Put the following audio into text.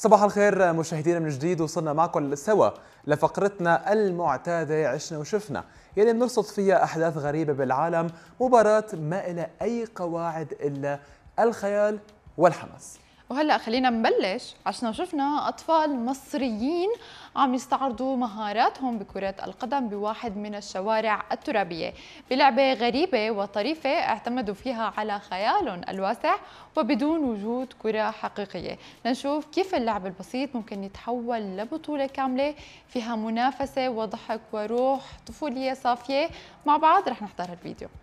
صباح الخير مشاهدينا من جديد، وصلنا معكم سوا لفقرتنا المعتادة عشنا وشفنا، يلي بنرصد فيها أحداث غريبة بالعالم، مباراة ما إلها أي قواعد إلا الخيال والحماس. وهلا خلينا نبلش. عشنا وشفنا أطفال مصريين عم يستعرضوا مهاراتهم بكرة القدم بواحد من الشوارع الترابية بلعبة غريبة وطريفة اعتمدوا فيها على خيالهم الواسع وبدون وجود كرة حقيقية. لنشوف كيف اللعب البسيط ممكن يتحول لبطولة كاملة فيها منافسة وضحك وروح طفولية صافية. مع بعض رح نحضر الفيديو.